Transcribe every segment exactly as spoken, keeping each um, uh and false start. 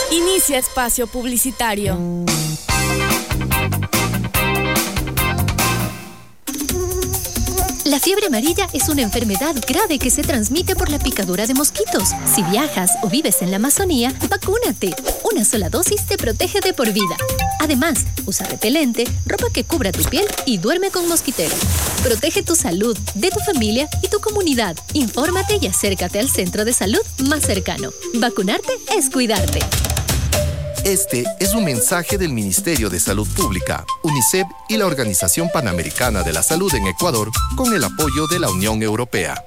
Inicia espacio publicitario. La fiebre amarilla es una enfermedad grave que se transmite por la picadura de mosquitos. Si viajas o vives en la Amazonía, vacúnate. Una sola dosis te protege de por vida. Además, usa repelente, ropa que cubra tu piel y duerme con mosquitero. Protege tu salud, de tu familia y tu comunidad. Infórmate y acércate al centro de salud más cercano. Vacunarte es cuidarte. Este es un mensaje del Ministerio de Salud Pública, UNICEF y la Organización Panamericana de la Salud en Ecuador con el apoyo de la Unión Europea.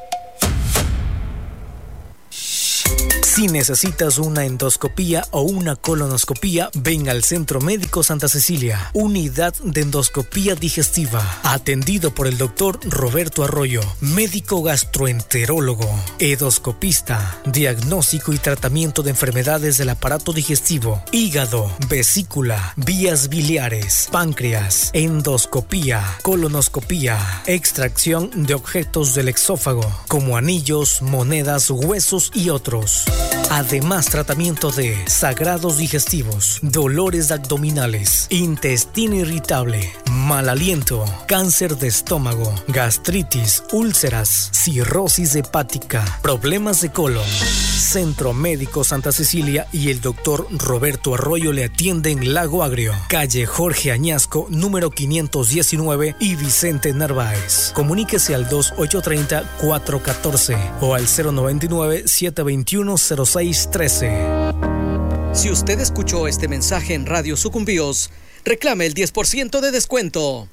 Si necesitas una endoscopía o una colonoscopía, ven al Centro Médico Santa Cecilia, Unidad de Endoscopía Digestiva, atendido por el doctor Roberto Arroyo, médico gastroenterólogo, endoscopista, diagnóstico y tratamiento de enfermedades del aparato digestivo, hígado, vesícula, vías biliares, páncreas, endoscopía, colonoscopía, extracción de objetos del exófago, como anillos, monedas, huesos y otros. Además, tratamiento de sagrados digestivos, dolores abdominales, intestino irritable, mal aliento, cáncer de estómago, gastritis, úlceras, cirrosis hepática, problemas de colon. Centro Médico Santa Cecilia y el doctor Roberto Arroyo le atienden Lago Agrio, calle Jorge Añasco, número quinientos diecinueve y Vicente Narváez. Comuníquese al dos ocho tres cero, cuatro uno cuatro o al cero nueve nueve, siete dos uno, cero seis uno tres. Si usted escuchó este mensaje en Radio Sucumbíos, reclame el diez por ciento de descuento.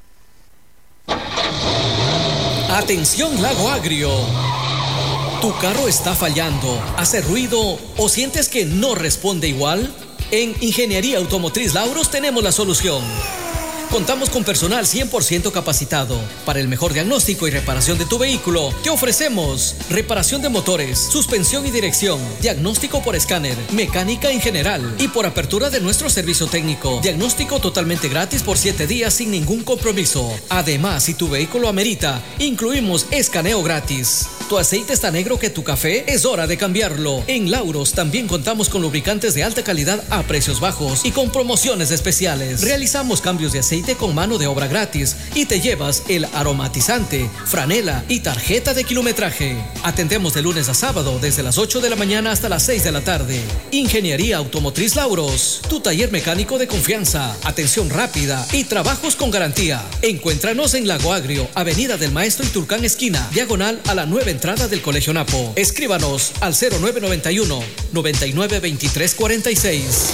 Atención Lago Agrio. ¿Tu carro está fallando, hace ruido o sientes que no responde igual? En Ingeniería Automotriz Lauros tenemos la solución. Contamos con personal cien por ciento capacitado. Para el mejor diagnóstico y reparación de tu vehículo, te ofrecemos reparación de motores, suspensión y dirección, diagnóstico por escáner, mecánica en general y por apertura de nuestro servicio técnico. Diagnóstico totalmente gratis por siete días sin ningún compromiso. Además, si tu vehículo amerita, incluimos escaneo gratis. ¿Tu aceite está negro que tu café? Es hora de cambiarlo. En Lauros también contamos con lubricantes de alta calidad a precios bajos y con promociones especiales. Realizamos cambios de aceite con mano de obra gratis y te llevas el aromatizante, franela y tarjeta de kilometraje. Atendemos de lunes a sábado desde las ocho de la mañana hasta las seis de la tarde. Ingeniería Automotriz Lauros, tu taller mecánico de confianza, atención rápida y trabajos con garantía. Encuéntranos en Lago Agrio, Avenida del Maestro Iturcán esquina, diagonal a la nueva entrada del Colegio Napo. Escríbanos al cero nueve nueve uno, noventa y nueve, veintitrés cuarenta y seis.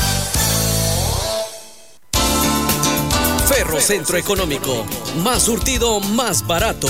Ferro Centro Económico, más surtido, más barato.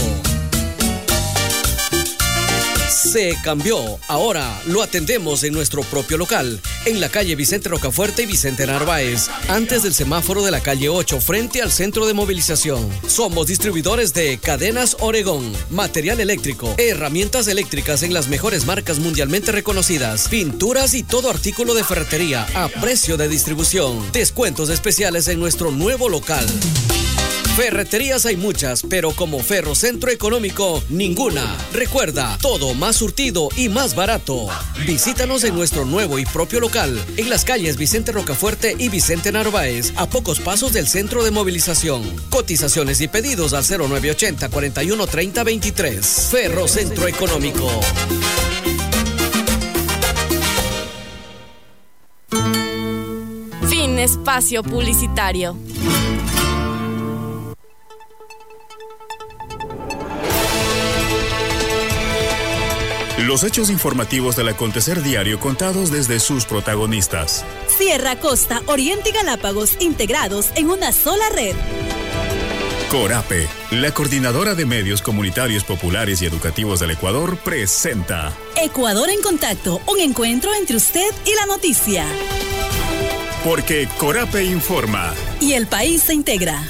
Se cambió, ahora lo atendemos en nuestro propio local, en la calle Vicente Rocafuerte y Vicente Narváez, antes del semáforo de la calle ocho, frente al centro de movilización. Somos distribuidores de Cadenas Oregón, material eléctrico, herramientas eléctricas en las mejores marcas mundialmente reconocidas, pinturas y todo artículo de ferretería a precio de distribución. Descuentos especiales en nuestro nuevo local. Ferreterías hay muchas, pero como Ferro Centro Económico, ninguna. Recuerda, todo más surtido y más barato. Visítanos en nuestro nuevo y propio local, en las calles Vicente Rocafuerte y Vicente Narváez, a pocos pasos del centro de movilización. Cotizaciones y pedidos al cero nueve ochenta, cuarenta y uno, treinta, veintitrés. Ferro Centro Económico. Fin espacio publicitario. Los hechos informativos del acontecer diario contados desde sus protagonistas. Sierra, Costa, Oriente y Galápagos integrados en una sola red. Corape, la coordinadora de medios comunitarios populares y educativos del Ecuador, presenta Ecuador en Contacto, un encuentro entre usted y la noticia. Porque Corape informa. Y el país se integra.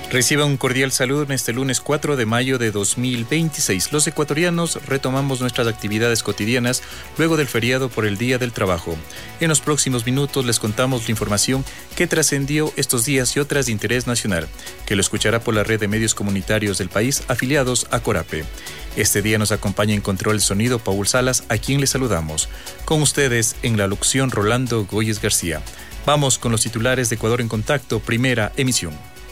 Reciba un cordial saludo en este lunes cuatro de mayo de dos mil veintiséis. Los ecuatorianos retomamos nuestras actividades cotidianas luego del feriado por el Día del Trabajo. En los próximos minutos les contamos la información que trascendió estos días y otras de interés nacional, que lo escuchará por la red de medios comunitarios del país afiliados a Corape. Este día nos acompaña en control de sonido Paul Salas, a quien les saludamos. Con ustedes en la locución Rolando Goyes García. Vamos con los titulares de Ecuador en Contacto, primera emisión.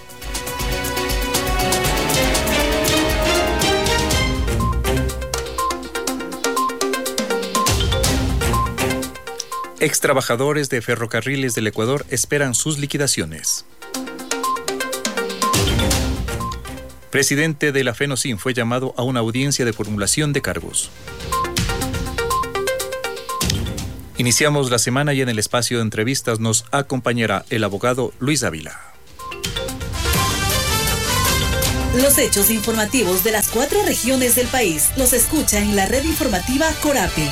Extrabajadores de ferrocarriles del Ecuador esperan sus liquidaciones. Presidente de la FENOCIN fue llamado a una audiencia de formulación de cargos. Iniciamos la semana y en el espacio de entrevistas nos acompañará el abogado Luis Ávila. Los hechos informativos de las cuatro regiones del país los escucha en la red informativa Corape.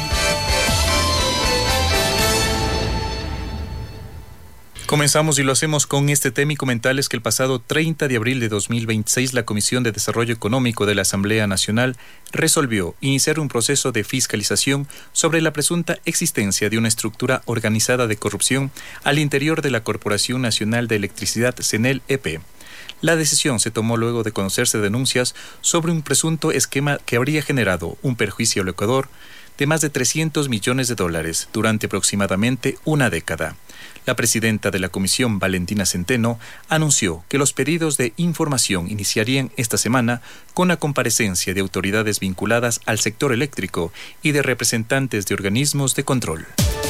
Comenzamos y lo hacemos con este tema y comentarles que el pasado treinta de abril de dos mil veintiséis la Comisión de Desarrollo Económico de la Asamblea Nacional resolvió iniciar un proceso de fiscalización sobre la presunta existencia de una estructura organizada de corrupción al interior de la Corporación Nacional de Electricidad CENEL E P. La decisión se tomó luego de conocerse denuncias sobre un presunto esquema que habría generado un perjuicio al Ecuador de más de trescientos millones de dólares durante aproximadamente una década. La presidenta de la comisión, Valentina Centeno, anunció que los pedidos de información iniciarían esta semana con la comparecencia de autoridades vinculadas al sector eléctrico y de representantes de organismos de control.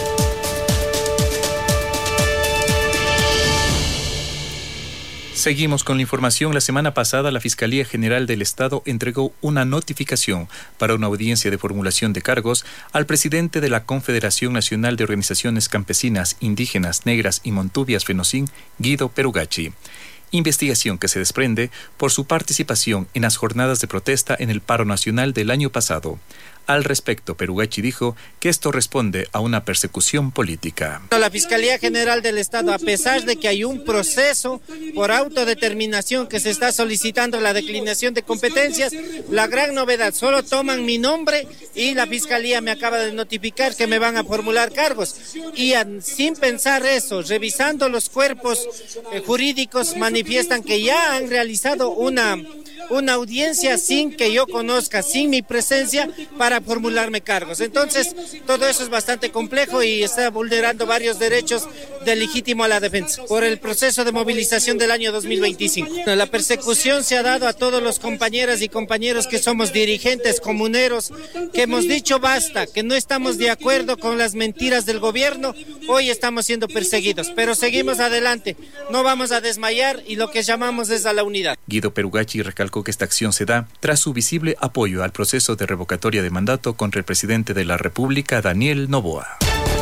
Seguimos con la información. La semana pasada, la Fiscalía General del Estado entregó una notificación para una audiencia de formulación de cargos al presidente de la Confederación Nacional de Organizaciones Campesinas, Indígenas, Negras y Montubias FENOCIN, Guido Perugachi. Investigación que se desprende por su participación en las jornadas de protesta en el paro nacional del año pasado. Al respecto, Perugachi dijo que esto responde a una persecución política. La Fiscalía General del Estado, a pesar de que hay un proceso por autodeterminación que se está solicitando la declinación de competencias, la gran novedad, solo toman mi nombre y la Fiscalía me acaba de notificar que me van a formular cargos. Y a, sin pensar eso, revisando los cuerpos eh, jurídicos, manifiestan que ya han realizado una... una audiencia sin que yo conozca, sin mi presencia, para formularme cargos. Entonces, todo eso es bastante complejo y está vulnerando varios derechos de legítimo a la defensa por el proceso de movilización del año dos mil veinticinco. La persecución se ha dado a todos los compañeras y compañeros que somos dirigentes comuneros, que hemos dicho basta, que no estamos de acuerdo con las mentiras del gobierno. Hoy estamos siendo perseguidos, pero seguimos adelante, no vamos a desmayar y lo que llamamos es a la unidad. Guido Perugachi recalcó que esta acción se da tras su visible apoyo al proceso de revocatoria de mandato contra el presidente de la República, Daniel Noboa.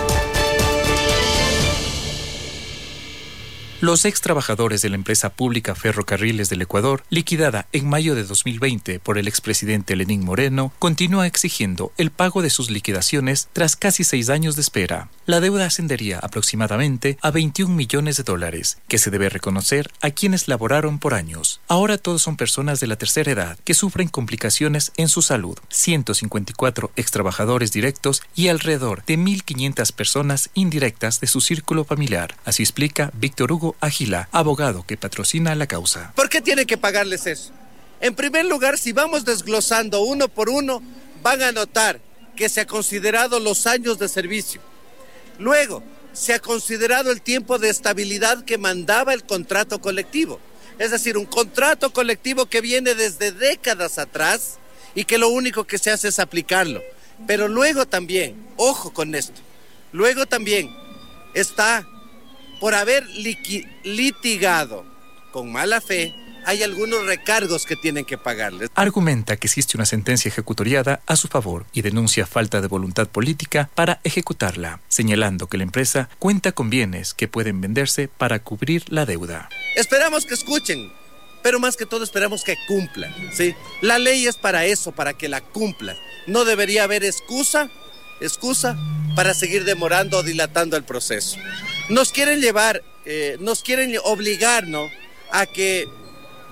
Los ex trabajadores de la empresa pública Ferrocarriles del Ecuador, liquidada en mayo de dos mil veinte por el expresidente Lenín Moreno, continúa exigiendo el pago de sus liquidaciones tras casi seis años de espera. La deuda ascendería aproximadamente a veintiún millones de dólares, que se debe reconocer a quienes laboraron por años. Ahora todos son personas de la tercera edad que sufren complicaciones en su salud. ciento cincuenta y cuatro ex trabajadores directos y alrededor de mil quinientas personas indirectas de su círculo familiar. Así explica Víctor Hugo Ágila, abogado que patrocina la causa. ¿Por qué tiene que pagarles eso? En primer lugar, si vamos desglosando uno por uno, van a notar que se ha considerado los años de servicio. Luego, se ha considerado el tiempo de estabilidad que mandaba el contrato colectivo. Es decir, un contrato colectivo que viene desde décadas atrás y que lo único que se hace es aplicarlo. Pero luego también, ojo con esto, luego también está... por haber litigado con mala fe, hay algunos recargos que tienen que pagarles. Argumenta que existe una sentencia ejecutoriada a su favor y denuncia falta de voluntad política para ejecutarla, señalando que la empresa cuenta con bienes que pueden venderse para cubrir la deuda. Esperamos que escuchen, pero más que todo esperamos que cumplan, ¿sí? La ley es para eso, para que la cumplan. No debería haber excusa, excusa para seguir demorando o dilatando el proceso. Nos quieren llevar, eh, nos quieren obligar, ¿no?, a que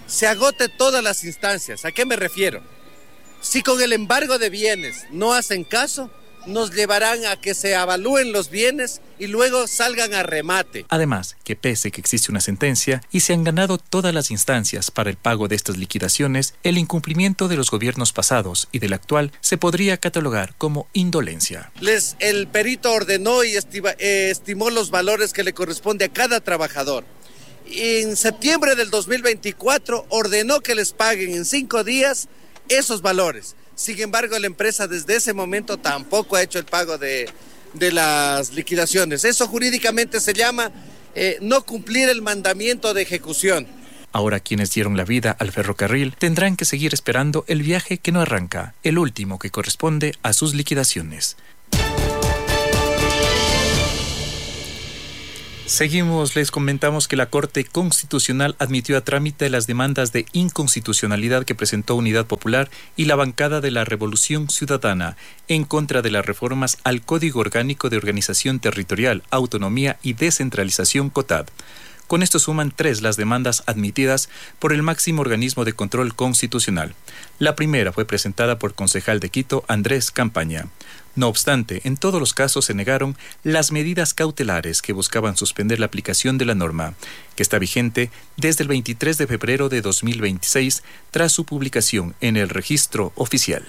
se agote todas las instancias. ¿A qué me refiero? Si con el embargo de bienes no hacen caso, nos llevarán a que se avalúen los bienes y luego salgan a remate. Además, que pese que existe una sentencia y se han ganado todas las instancias para el pago de estas liquidaciones, el incumplimiento de los gobiernos pasados y del actual se podría catalogar como indolencia. Les, el perito ordenó y estima, eh, estimó los valores que le corresponde a cada trabajador. En septiembre del dos mil veinticuatro ordenó que les paguen en cinco días esos valores. Sin embargo, la empresa desde ese momento tampoco ha hecho el pago de, de las liquidaciones. Eso jurídicamente se llama eh, no cumplir el mandamiento de ejecución. Ahora quienes dieron la vida al ferrocarril tendrán que seguir esperando el viaje que no arranca, el último que corresponde a sus liquidaciones. Seguimos, les comentamos que la Corte Constitucional admitió a trámite las demandas de inconstitucionalidad que presentó Unidad Popular y la bancada de la Revolución Ciudadana en contra de las reformas al Código Orgánico de Organización Territorial, Autonomía y Descentralización COTAD. Con esto suman tres las demandas admitidas por el máximo organismo de control constitucional. La primera fue presentada por concejal de Quito, Andrés Campaña. No obstante, en todos los casos se negaron las medidas cautelares que buscaban suspender la aplicación de la norma, que está vigente desde el veintitrés de febrero de dos mil veintiséis tras su publicación en el registro oficial.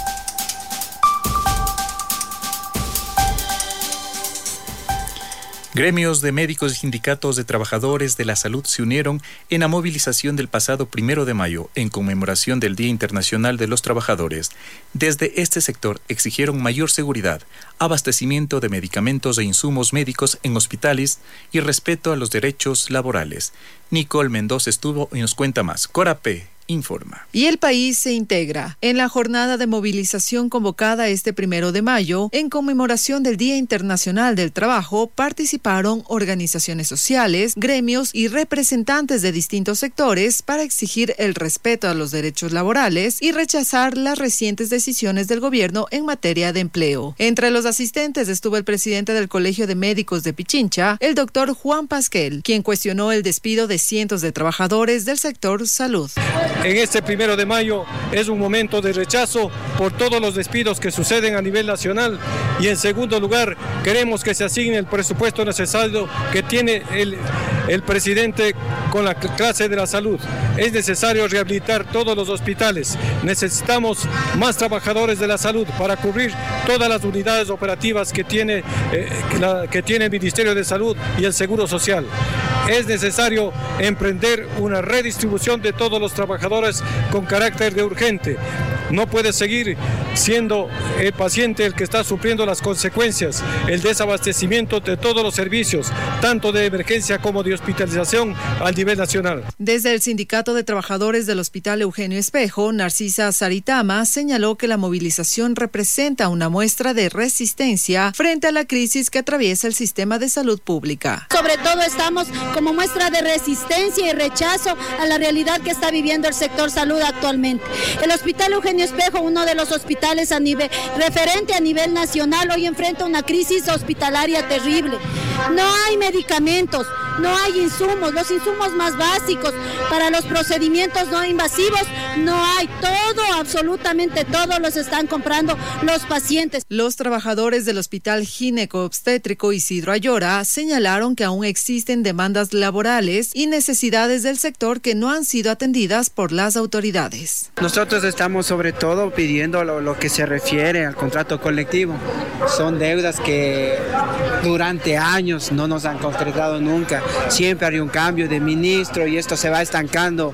Gremios de médicos y sindicatos de trabajadores de la salud se unieron en la movilización del pasado primero de mayo en conmemoración del Día Internacional de los Trabajadores. Desde este sector exigieron mayor seguridad, abastecimiento de medicamentos e insumos médicos en hospitales y respeto a los derechos laborales. Nicole Mendoza estuvo y nos cuenta más. Corapé informa. Y el país se integra en la jornada de movilización convocada este primero de mayo en conmemoración del Día Internacional del Trabajo. Participaron organizaciones sociales, gremios y representantes de distintos sectores para exigir el respeto a los derechos laborales y rechazar las recientes decisiones del gobierno en materia de empleo. Entre los asistentes estuvo el presidente del Colegio de Médicos de Pichincha, el doctor Juan Pasquel, quien cuestionó el despido de cientos de trabajadores del sector salud. En este primero de mayo es un momento de rechazo por todos los despidos que suceden a nivel nacional y en segundo lugar queremos que se asigne el presupuesto necesario que tiene el, el presidente con la clase de la salud. Es necesario rehabilitar todos los hospitales, necesitamos más trabajadores de la salud para cubrir todas las unidades operativas que tiene, eh, la, que tiene el Ministerio de Salud y el Seguro Social. Es necesario emprender una redistribución de todos los trabajadores con carácter de urgente. No puede seguir siendo el paciente el que está sufriendo las consecuencias, el desabastecimiento de todos los servicios, tanto de emergencia como de hospitalización a nivel nacional. Desde el Sindicato de Trabajadores del Hospital Eugenio Espejo, Narcisa Saritama señaló que la movilización representa una muestra de resistencia frente a la crisis que atraviesa el sistema de salud pública. Sobre todo estamos como muestra de resistencia y rechazo a la realidad que está viviendo el sector salud actualmente. El Hospital Eugenio Espejo, uno de los hospitales a nivel referente a nivel nacional, hoy enfrenta una crisis hospitalaria terrible. No hay medicamentos, no hay insumos, los insumos más básicos para los procedimientos no invasivos, no hay todo, absolutamente todo los están comprando los pacientes. Los trabajadores del Hospital Gineco-Obstétrico Isidro Ayora señalaron que aún existen demandas laborales y necesidades del sector que no han sido atendidas por las autoridades. Nosotros estamos sobre todo pidiendo lo, lo que se refiere al contrato colectivo. Son deudas que durante años no nos han concretado nunca. Siempre hay un cambio de ministro y esto se va estancando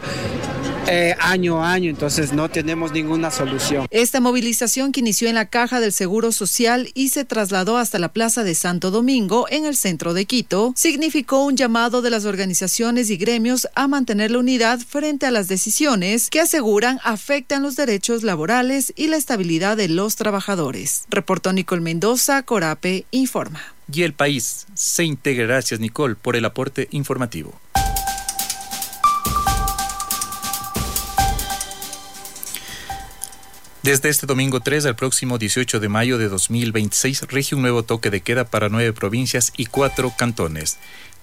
eh, año a año, entonces no tenemos ninguna solución. Esta movilización, que inició en la Caja del Seguro Social y se trasladó hasta la Plaza de Santo Domingo en el centro de Quito, significó un llamado de las organizaciones y gremios a mantener la unidad frente a las decisiones que aseguran afectan los derechos laborales y la estabilidad de los trabajadores. Reportó Nicole Mendoza, Corape informa. Y el país se integra. Gracias, Nicole, por el aporte informativo. Desde este domingo tres al próximo dieciocho de mayo de dos mil veintiséis rige un nuevo toque de queda para nueve provincias y cuatro cantones.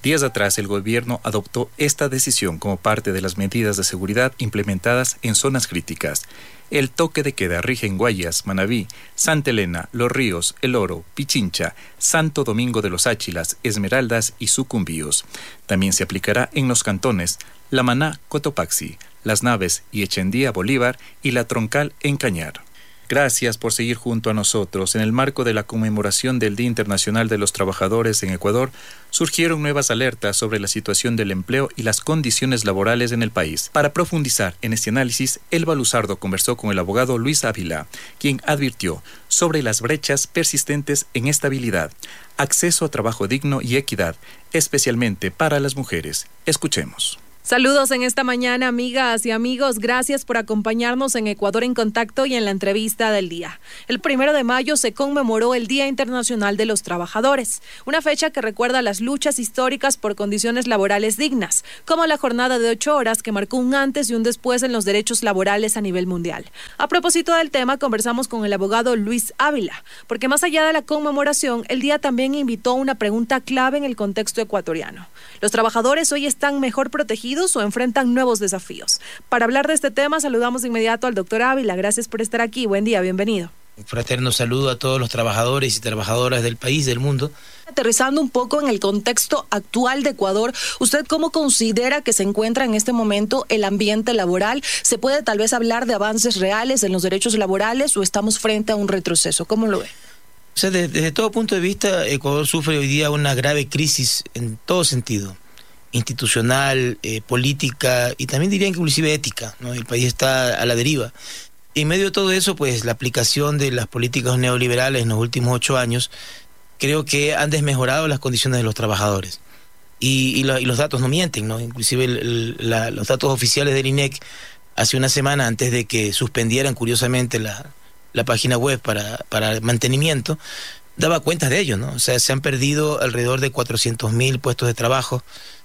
Días atrás, el gobierno adoptó esta decisión como parte de las medidas de seguridad implementadas en zonas críticas. El toque de queda rige en Guayas, Manabí, Santa Elena, Los Ríos, El Oro, Pichincha, Santo Domingo de los Áchilas, Esmeraldas y Sucumbíos. También se aplicará en los cantones La Maná, Cotopaxi, Las Naves y Echendía, Bolívar y La Troncal en Cañar. Gracias por seguir junto a nosotros. En el marco de la conmemoración del Día Internacional de los Trabajadores en Ecuador, surgieron nuevas alertas sobre la situación del empleo y las condiciones laborales en el país. Para profundizar en este análisis, Elba Luzardo conversó con el abogado Luis Ávila, quien advirtió sobre las brechas persistentes en estabilidad, acceso a trabajo digno y equidad, especialmente para las mujeres. Escuchemos. Saludos en esta mañana, amigas y amigos. Gracias por acompañarnos en Ecuador en Contacto y en la entrevista del día. El primero de mayo se conmemoró el Día Internacional de los Trabajadores, una fecha que recuerda las luchas históricas por condiciones laborales dignas, como la jornada de ocho horas que marcó un antes y un después en los derechos laborales a nivel mundial. A propósito del tema, conversamos con el abogado Luis Ávila, porque más allá de la conmemoración, el día también invitó a una pregunta clave en el contexto ecuatoriano. ¿Los trabajadores hoy están mejor protegidos o enfrentan nuevos desafíos? Para hablar de este tema, saludamos de inmediato al doctor Ávila. Gracias por estar aquí. Buen día, bienvenido. Un fraterno saludo a todos los trabajadores y trabajadoras del país, del mundo. Aterrizando un poco en el contexto actual de Ecuador, ¿usted cómo considera que se encuentra en este momento el ambiente laboral? ¿Se puede tal vez hablar de avances reales en los derechos laborales o estamos frente a un retroceso? ¿Cómo lo ve? O sea, desde, desde todo punto de vista, Ecuador sufre hoy día una grave crisis en todo sentido. Institucional, eh, política y también diría inclusive ética, ¿no? El país está a la deriva. En medio de todo eso, pues la aplicación de las políticas neoliberales en los últimos ocho años creo que han desmejorado las condiciones de los trabajadores. Y, y, lo, y los datos no mienten, ¿no? Inclusive el, el, la, los datos oficiales del I N E C hace una semana antes de que suspendieran curiosamente la, la página web para, para mantenimiento, daba cuenta de ello, ¿no? O sea, se han perdido alrededor de cuatrocientos mil puestos de trabajo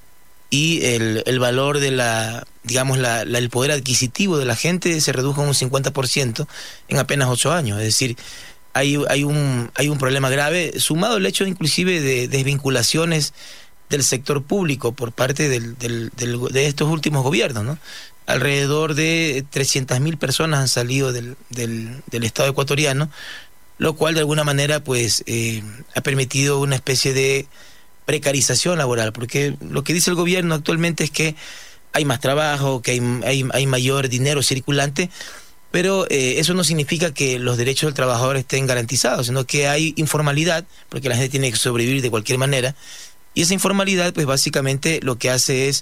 y el, el valor de la, digamos, la, la, el poder adquisitivo de la gente se redujo en un cincuenta por ciento en apenas ocho años. Es decir, hay, hay, un, hay un problema grave, sumado al hecho inclusive de desvinculaciones del sector público por parte del, del, del, de estos últimos gobiernos, ¿no? Alrededor de trescientas mil personas han salido del, del, del Estado ecuatoriano, lo cual de alguna manera pues eh, ha permitido una especie de precarización laboral, porque lo que dice el gobierno actualmente es que hay más trabajo, que hay, hay, hay mayor dinero circulante, pero eh, eso no significa que los derechos del trabajador estén garantizados, sino que hay informalidad, porque la gente tiene que sobrevivir de cualquier manera, y esa informalidad pues básicamente lo que hace es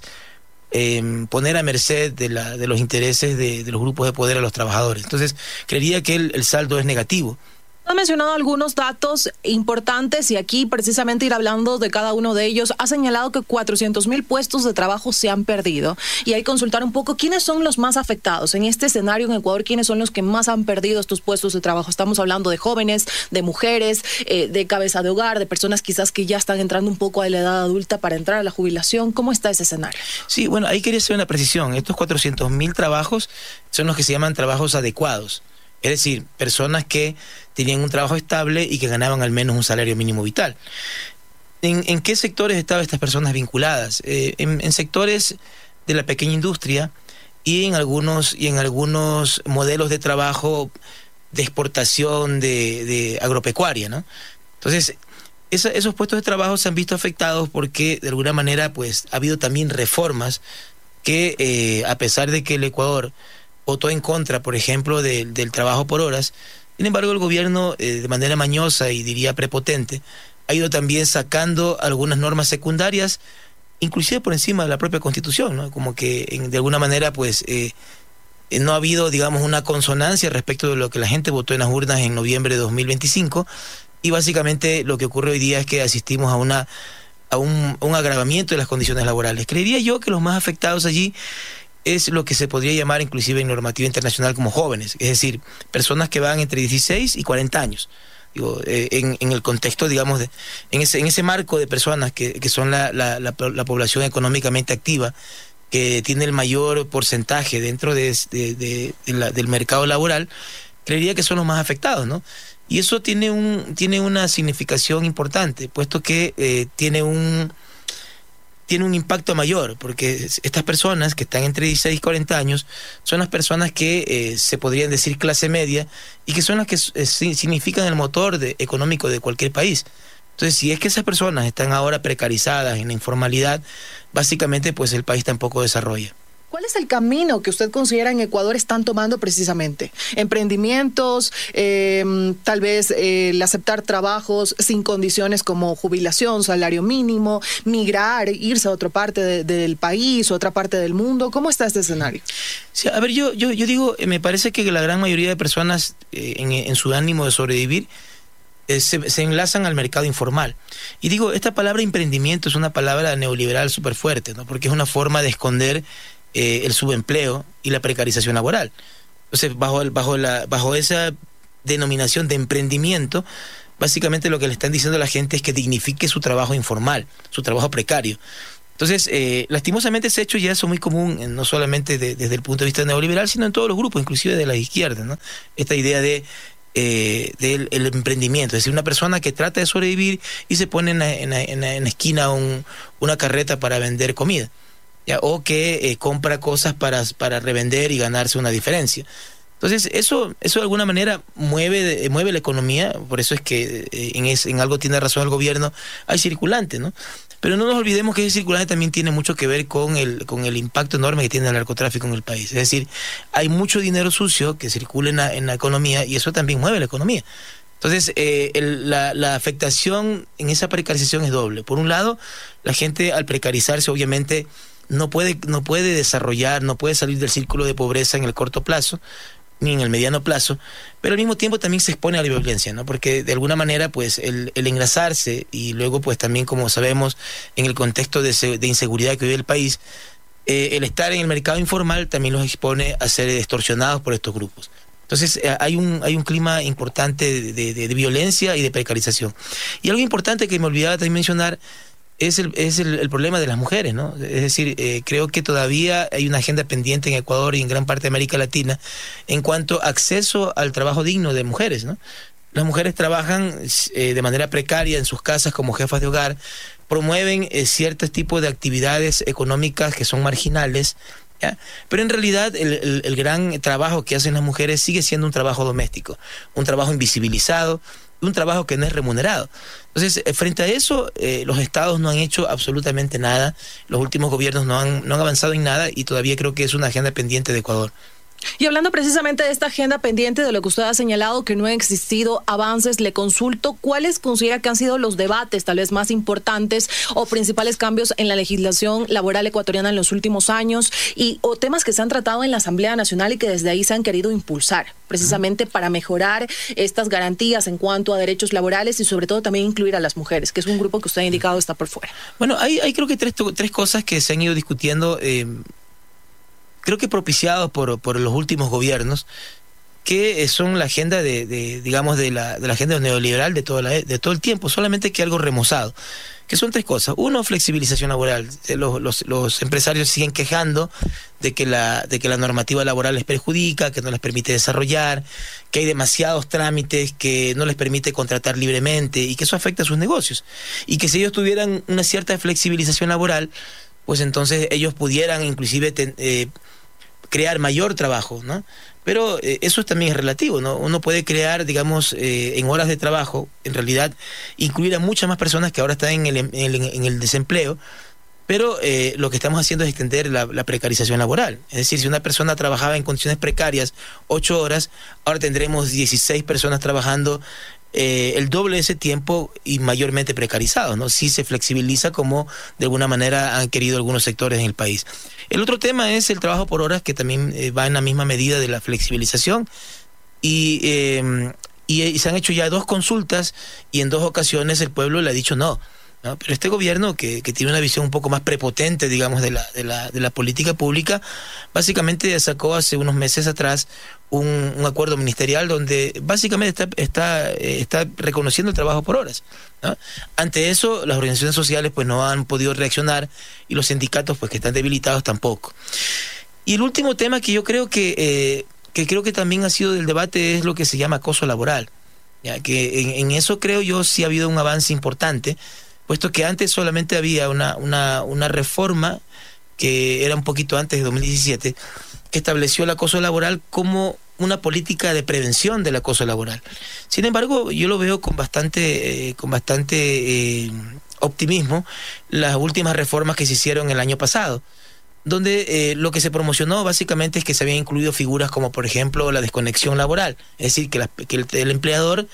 eh, poner a merced de, la, de los intereses de, de los grupos de poder a los trabajadores. Entonces, creería que el, el saldo es negativo. Ha mencionado algunos datos importantes y aquí precisamente ir hablando de cada uno de ellos. Ha señalado que cuatrocientos mil puestos de trabajo se han perdido y hay que consultar un poco quiénes son los más afectados. En este escenario en Ecuador, ¿quiénes son los que más han perdido estos puestos de trabajo? Estamos hablando de jóvenes, de mujeres, eh, de cabeza de hogar, de personas quizás que ya están entrando un poco a la edad adulta para entrar a la jubilación. ¿Cómo está ese escenario? Sí, bueno, ahí quería hacer una precisión. Estos cuatrocientos mil trabajos son los que se llaman trabajos adecuados. Es decir, personas que tenían un trabajo estable y que ganaban al menos un salario mínimo vital. ¿En, en qué sectores estaban estas personas vinculadas? Eh, en, en sectores de la pequeña industria y en algunos, y en algunos modelos de trabajo de exportación de, de agropecuaria, ¿no? Entonces, esa, esos puestos de trabajo se han visto afectados porque de alguna manera pues ha habido también reformas que eh, a pesar de que el Ecuador votó en contra, por ejemplo, de, del trabajo por horas. Sin embargo, el gobierno, eh, de manera mañosa y diría prepotente, ha ido también sacando algunas normas secundarias, inclusive por encima de la propia Constitución, ¿no? Como que en, de alguna manera, pues, eh, no ha habido, digamos, una consonancia respecto de lo que la gente votó en las urnas en noviembre de dos mil veinticinco, y básicamente lo que ocurre hoy día es que asistimos a una a un, un agravamiento de las condiciones laborales. Creería yo que los más afectados allí es lo que se podría llamar inclusive en normativa internacional como jóvenes, es decir, personas que van entre dieciséis y cuarenta años. Digo, eh, en, en el contexto, digamos, de, en, ese, en ese marco de personas que, que son la, la, la, la población económicamente activa, que tiene el mayor porcentaje dentro de, de, de, de la, del mercado laboral, creería que son los más afectados, ¿no? Y eso tiene, un, tiene una significación importante, puesto que eh, tiene un... tiene un impacto mayor, porque estas personas que están entre dieciséis y cuarenta años son las personas que eh, se podrían decir clase media y que son las que eh, significan el motor de, económico de cualquier país. Entonces, si es que esas personas están ahora precarizadas en la informalidad, básicamente pues el país tampoco desarrolla. ¿Cuál es el camino que usted considera en Ecuador están tomando precisamente? ¿Emprendimientos, eh, tal vez eh, el aceptar trabajos sin condiciones como jubilación, salario mínimo, migrar, irse a otra parte de, del país, otra parte del mundo? ¿Cómo está este escenario? Sí, a ver, yo, yo, yo digo, me parece que la gran mayoría de personas eh, en, en su ánimo de sobrevivir eh, se, se enlazan al mercado informal. Y digo, esta palabra emprendimiento es una palabra neoliberal súper fuerte, ¿no? Porque es una forma de esconder Eh, el subempleo y la precarización laboral. Entonces, bajo, el, bajo, la, bajo esa denominación de emprendimiento, básicamente lo que le están diciendo a la gente es que dignifique su trabajo informal, su trabajo precario. Entonces, eh, lastimosamente ese hecho ya es muy común, no solamente de, desde el punto de vista neoliberal, sino en todos los grupos, inclusive de la izquierda, ¿no? Esta idea de eh, del el emprendimiento, es decir, una persona que trata de sobrevivir y se pone en la, en la, en la, en la esquina un, una carreta para vender comida. ¿Ya? O que eh, compra cosas para, para revender y ganarse una diferencia. Entonces, eso eso de alguna manera mueve, mueve la economía, por eso es que eh, en, es, en algo tiene razón el gobierno, hay circulante, ¿no? Pero no nos olvidemos que ese circulante también tiene mucho que ver con el, con el impacto enorme que tiene el narcotráfico en el país. Es decir, hay mucho dinero sucio que circula en la, en la economía y eso también mueve la economía. Entonces, eh, el, la, la afectación en esa precarización es doble. Por un lado, la gente al precarizarse obviamente no puede, no puede desarrollar, no puede salir del círculo de pobreza en el corto plazo, ni en el mediano plazo, pero al mismo tiempo también se expone a la violencia, ¿no? Porque de alguna manera, pues, el, el engrasarse y luego, pues, también, como sabemos, en el contexto de, de inseguridad que vive el país, eh, el estar en el mercado informal también los expone a ser extorsionados por estos grupos. Entonces, eh, hay un hay un clima importante de, de, de violencia y de precarización. Y algo importante que me olvidaba también mencionar es el, es el, el problema de las mujeres, ¿no? Es decir, eh, creo que todavía hay una agenda pendiente en Ecuador y en gran parte de América Latina en cuanto a acceso al trabajo digno de mujeres, ¿no? Las mujeres trabajan eh, de manera precaria en sus casas como jefas de hogar, promueven eh, ciertos tipos de actividades económicas que son marginales, ¿ya? Pero en realidad el, el, el gran trabajo que hacen las mujeres sigue siendo un trabajo doméstico, un trabajo invisibilizado, un trabajo que no es remunerado. Entonces, frente a eso, eh, los estados no han hecho absolutamente nada, los últimos gobiernos no han, no han avanzado en nada y todavía creo que es una agenda pendiente de Ecuador. Y hablando precisamente de esta agenda pendiente, de lo que usted ha señalado, que no han existido avances, le consulto, ¿cuáles considera que han sido los debates tal vez más importantes o principales cambios en la legislación laboral ecuatoriana en los últimos años y o temas que se han tratado en la Asamblea Nacional y que desde ahí se han querido impulsar, precisamente uh-huh. para mejorar estas garantías en cuanto a derechos laborales y sobre todo también incluir a las mujeres, que es un grupo que usted ha indicado está por fuera? Bueno, hay, hay creo que tres, tres cosas que se han ido discutiendo, eh, creo que propiciados por, por los últimos gobiernos, que son la agenda de, de digamos, de la, de la agenda neoliberal de, toda la, de todo el tiempo, solamente que algo remozado, que son tres cosas. Uno, flexibilización laboral. Los, los, los empresarios siguen quejando de que, la, de que la normativa laboral les perjudica, que no les permite desarrollar, que hay demasiados trámites que no les permite contratar libremente y que eso afecta a sus negocios. Y que si ellos tuvieran una cierta flexibilización laboral, pues entonces ellos pudieran inclusive ten, eh, crear mayor trabajo, ¿no? Pero eh, eso también es relativo, ¿no? Uno puede crear, digamos, eh, en horas de trabajo, en realidad, incluir a muchas más personas que ahora están en el, en el, en el desempleo, pero eh, lo que estamos haciendo es extender la, la precarización laboral. Es decir, si una persona trabajaba en condiciones precarias ocho horas, ahora tendremos dieciséis personas trabajando Eh, el doble de ese tiempo y mayormente precarizados, ¿no? Si se flexibiliza como de alguna manera han querido algunos sectores en el país. El otro tema es el trabajo por horas, que también eh, va en la misma medida de la flexibilización y, eh, y, y se han hecho ya dos consultas y en dos ocasiones el pueblo le ha dicho no, ¿no? Pero este gobierno que, que tiene una visión un poco más prepotente, digamos, de la, de la, de la política pública, básicamente sacó hace unos meses atrás un, un acuerdo ministerial donde básicamente está, está, eh, está reconociendo el trabajo por horas, ¿no? Ante eso, las organizaciones sociales pues no han podido reaccionar y los sindicatos pues que están debilitados tampoco. Y el último tema que yo creo que, eh, que creo que también ha sido del debate es lo que se llama acoso laboral, ya que en, en eso creo yo sí ha habido un avance importante. puesto que antes solamente había una, una, una reforma que era un poquito antes de dos mil diecisiete, que estableció el acoso laboral como una política de prevención del acoso laboral. Sin embargo, yo lo veo con bastante, eh, con bastante eh, optimismo las últimas reformas que se hicieron el año pasado, donde eh, lo que se promocionó básicamente es que se habían incluido figuras como, por ejemplo, la desconexión laboral, es decir, que, la, que el, el empleador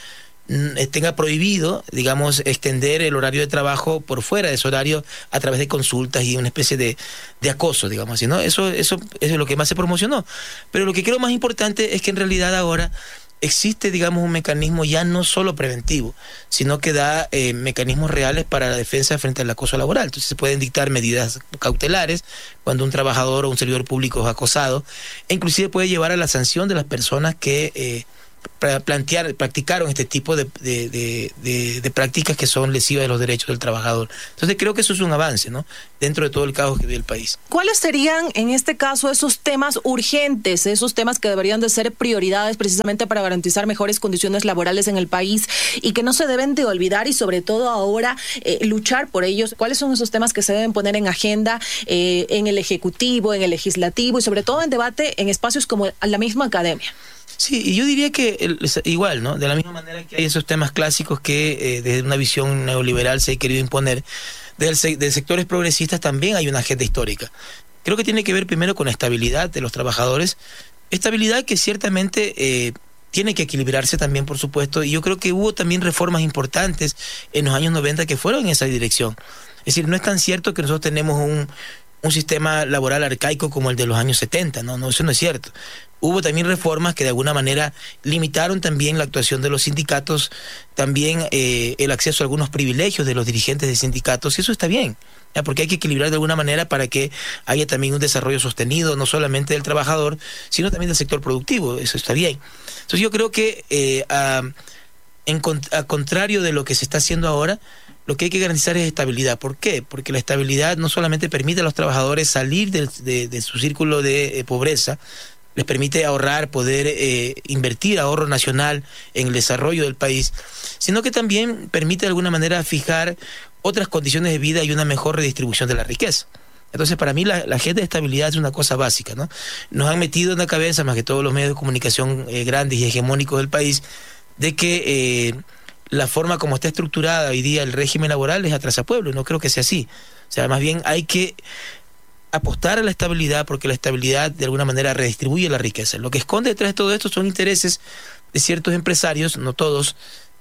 tenga prohibido, digamos, extender el horario de trabajo por fuera de ese horario a través de consultas y una especie de, de acoso, digamos así, ¿no? Eso, eso, eso es lo que más se promocionó. Pero lo que creo más importante es que en realidad ahora existe, digamos, un mecanismo ya no solo preventivo, sino que da eh, mecanismos reales para la defensa frente al acoso laboral. Entonces se pueden dictar medidas cautelares cuando un trabajador o un servidor público es acosado, e inclusive puede llevar a la sanción de las personas que eh, plantear, practicaron este tipo de, de, de, de, de prácticas que son lesivas de los derechos del trabajador. Entonces creo que eso es un avance, ¿no?, dentro de todo el caos que vive el país. ¿Cuáles serían en este caso esos temas urgentes, esos temas que deberían de ser prioridades precisamente para garantizar mejores condiciones laborales en el país y que no se deben de olvidar y sobre todo ahora eh, luchar por ellos? ¿Cuáles son esos temas que se deben poner en agenda eh, en el Ejecutivo, en el Legislativo y sobre todo en debate en espacios como la misma academia? Sí, y yo diría que el, igual, ¿no? De la misma manera que hay esos temas clásicos que eh, desde una visión neoliberal se ha querido imponer, desde de sectores progresistas también hay una agenda histórica. Creo que tiene que ver primero con la estabilidad de los trabajadores, estabilidad que ciertamente eh, tiene que equilibrarse también, por supuesto, y yo creo que hubo también reformas importantes en los años noventa que fueron en esa dirección. Es decir, no es tan cierto que nosotros tenemos un, un sistema laboral arcaico como el de los años setenta, no, no, eso no es cierto. Hubo también reformas que de alguna manera limitaron también la actuación de los sindicatos, también eh, el acceso a algunos privilegios de los dirigentes de sindicatos, y eso está bien, ¿ya? Porque hay que equilibrar de alguna manera para que haya también un desarrollo sostenido, no solamente del trabajador, sino también del sector productivo, eso está bien. Entonces yo creo que eh, a, en, a contrario de lo que se está haciendo ahora, lo que hay que garantizar es estabilidad. ¿Por qué? Porque la estabilidad no solamente permite a los trabajadores salir de, de, de su círculo de eh, pobreza, les permite ahorrar, poder eh, invertir ahorro nacional en el desarrollo del país, sino que también permite de alguna manera fijar otras condiciones de vida y una mejor redistribución de la riqueza. Entonces, para mí la, la agenda de estabilidad es una cosa básica, ¿no? Nos han metido en la cabeza, más que todos los medios de comunicación eh, grandes y hegemónicos del país, de que eh, la forma como está estructurada hoy día el régimen laboral es atrasapueblo, y no creo que sea así. O sea, más bien hay que apostar a la estabilidad, porque la estabilidad de alguna manera redistribuye la riqueza. Lo que esconde detrás de todo esto son intereses de ciertos empresarios, no todos,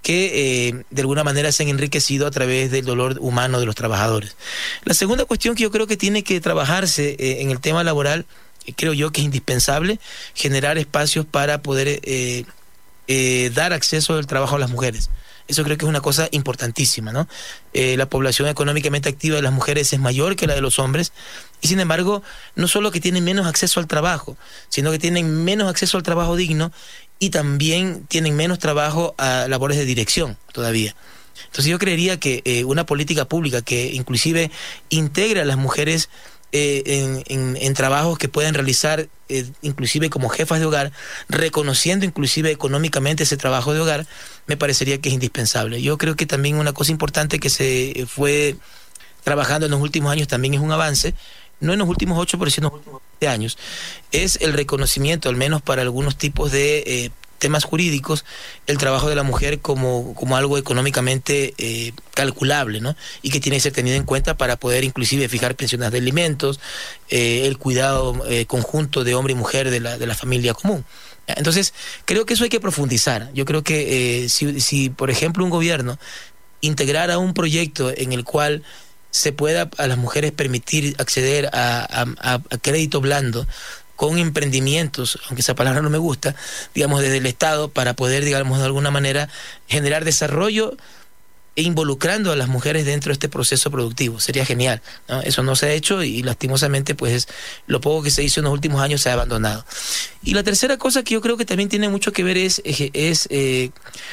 que eh, de alguna manera se han enriquecido a través del dolor humano de los trabajadores. La segunda cuestión que yo creo que tiene que trabajarse eh, en el tema laboral, eh, creo yo que es indispensable generar espacios para poder eh, eh, dar acceso al trabajo a las mujeres. Eso creo que es una cosa importantísima, ¿no? Eh, la población económicamente activa de las mujeres es mayor que la de los hombres, y sin embargo, no solo que tienen menos acceso al trabajo, sino que tienen menos acceso al trabajo digno y también tienen menos trabajo a labores de dirección todavía. Entonces yo creería que eh, una política pública que inclusive integre a las mujeres Eh, en, en, en trabajos que pueden realizar eh, inclusive como jefas de hogar, reconociendo inclusive económicamente ese trabajo de hogar, me parecería que es indispensable. Yo creo que también una cosa importante que se fue trabajando en los últimos años también es un avance, no en los últimos ocho, pero sí en los últimos veinte años, es el reconocimiento, al menos para algunos tipos de eh, temas jurídicos, el trabajo de la mujer como, como algo económicamente eh, calculable, ¿no? Y que tiene que ser tenido en cuenta para poder inclusive fijar pensiones de alimentos, eh, el cuidado eh, conjunto de hombre y mujer de la, de la familia común. Entonces, creo que eso hay que profundizar. Yo creo que eh, si, si, por ejemplo, un gobierno integrara un proyecto en el cual se pueda a las mujeres permitir acceder a, a, a crédito blando, con emprendimientos, aunque esa palabra no me gusta, digamos, desde el Estado, para poder, digamos, de alguna manera generar desarrollo e involucrando a las mujeres dentro de este proceso productivo. Sería genial, ¿no? Eso no se ha hecho y lastimosamente, pues, lo poco que se hizo en los últimos años se ha abandonado. Y la tercera cosa que yo creo que también tiene mucho que ver es, es eh,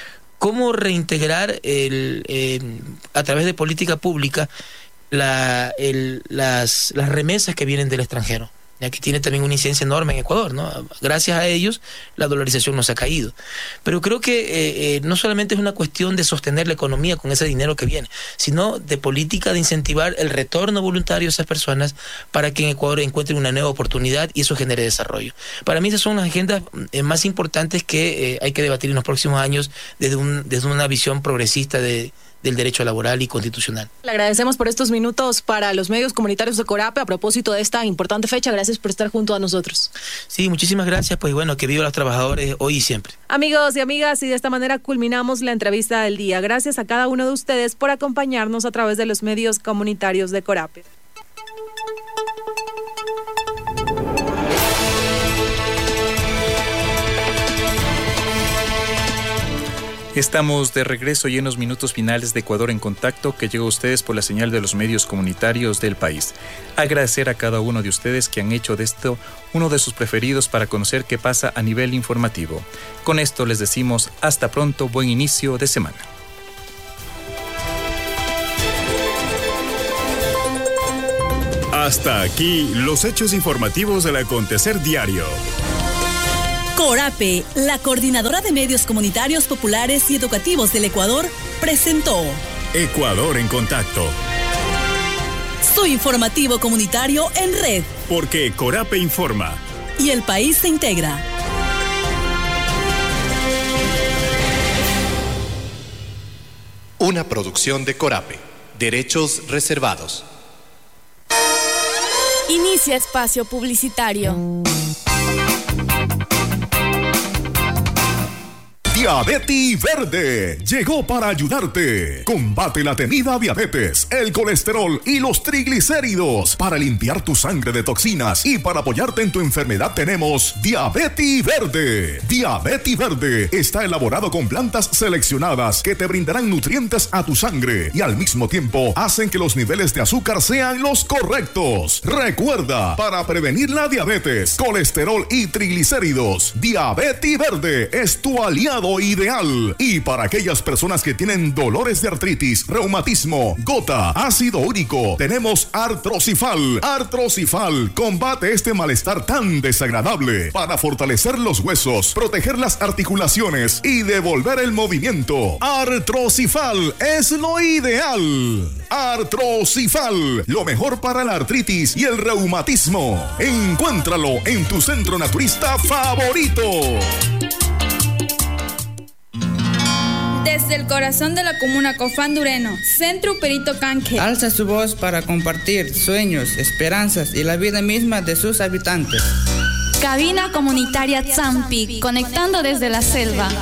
cómo reintegrar el, eh, a través de política pública la, el, las, las remesas que vienen del extranjero. ya que tiene también una incidencia enorme en Ecuador, ¿no? Gracias a ellos la dolarización nos ha caído. Pero creo que eh, eh, no solamente es una cuestión de sostener la economía con ese dinero que viene, sino de política de incentivar el retorno voluntario a esas personas para que en Ecuador encuentren una nueva oportunidad y eso genere desarrollo. Para mí esas son las agendas eh, más importantes que eh, hay que debatir en los próximos años desde, un, desde una visión progresista de del derecho laboral y constitucional. Le agradecemos por estos minutos para los medios comunitarios de Corape a propósito de esta importante fecha. Gracias por estar junto a nosotros. Sí, muchísimas gracias. Pues bueno, que viva los trabajadores hoy y siempre. Amigos y amigas, y de esta manera culminamos la entrevista del día. Gracias a cada uno de ustedes por acompañarnos a través de los medios comunitarios de Corape. Estamos de regreso y en los minutos finales de Ecuador en Contacto, que llega a ustedes por la señal de los medios comunitarios del país. Agradecer a cada uno de ustedes que han hecho de esto uno de sus preferidos para conocer qué pasa a nivel informativo. Con esto les decimos hasta pronto, buen inicio de semana. Hasta aquí los hechos informativos del acontecer diario. Corape, la coordinadora de medios comunitarios populares y educativos del Ecuador, presentó Ecuador en Contacto. Su informativo comunitario en red. Porque Corape informa. Y el país se integra. Una producción de Corape. Derechos reservados. Inicia espacio publicitario. Diabetes Verde llegó para ayudarte. Combate la temida diabetes, el colesterol y los triglicéridos. Para limpiar tu sangre de toxinas y para apoyarte en tu enfermedad tenemos Diabetes Verde. Diabetes Verde está elaborado con plantas seleccionadas que te brindarán nutrientes a tu sangre y al mismo tiempo hacen que los niveles de azúcar sean los correctos. Recuerda, para prevenir la diabetes, colesterol y triglicéridos, Diabetes Verde es tu aliado ideal. Y para aquellas personas que tienen dolores de artritis, reumatismo, gota, ácido úrico, tenemos Artrocifal. Artrocifal combate este malestar tan desagradable para fortalecer los huesos, proteger las articulaciones y devolver el movimiento. Artrocifal es lo ideal. Artrocifal, lo mejor para la artritis y el reumatismo. Encuéntralo en tu centro naturista favorito. Desde el corazón de la comuna Cofán Dureno, Centro Perito Canque alza su voz para compartir sueños, esperanzas y la vida misma de sus habitantes. Cabina comunitaria Zampi, conectando desde la selva.